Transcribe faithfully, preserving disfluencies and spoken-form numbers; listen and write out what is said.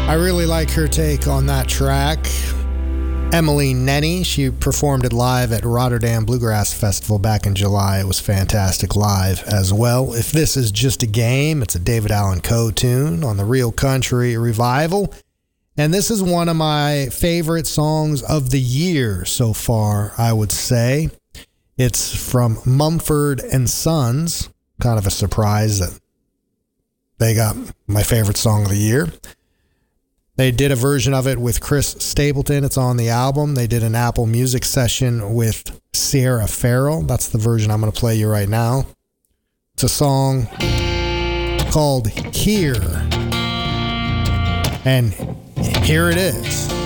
I really like her take on that track. Emily Nenny, she performed it live at Rotterdam Bluegrass Festival back in July. It was fantastic live as well. If This Is Just a Game, it's a David Allan Coe tune on the Real Country Revival. And this is one of my favorite songs of the year so far, I would say. It's from Mumford and Sons. Kind of a surprise that they got my favorite song of the year. They did a version of it with Chris Stapleton. It's on the album. They did an Apple Music session with Sierra Farrell. That's the version I'm going to play you right now. It's a song called Here. And here it is.